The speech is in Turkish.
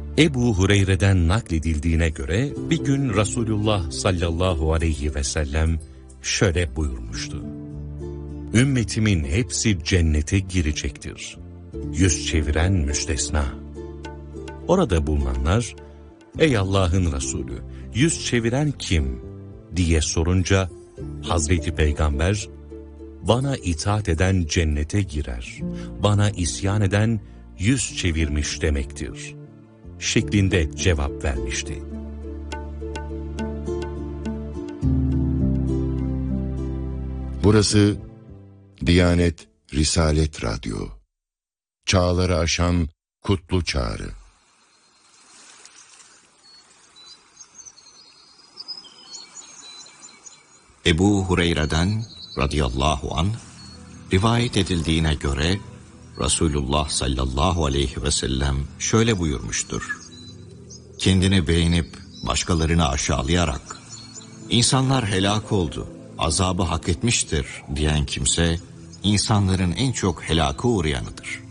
Ebu Hureyre'den nakledildiğine göre bir gün Resulullah sallallahu aleyhi ve sellem şöyle buyurmuştu: Ümmetimin hepsi cennete girecektir. Yüz çeviren müstesna. Orada bulunanlar, ey Allah'ın Resulü, yüz çeviren kim diye sorunca Hazreti Peygamber, bana itaat eden cennete girer, bana isyan eden yüz çevirmiş demektir şeklinde cevap vermişti. Burası Diyanet Risalet Radyo. Çağları aşan kutlu çağrı. Ebu Hureyre'den radıyallahu anh rivayet edildiğine göre Resulullah sallallahu aleyhi ve sellem şöyle buyurmuştur: kendini beğenip başkalarını aşağılayarak insanlar helak oldu, azabı hak etmiştir diyen kimse insanların en çok helaka uğrayanıdır.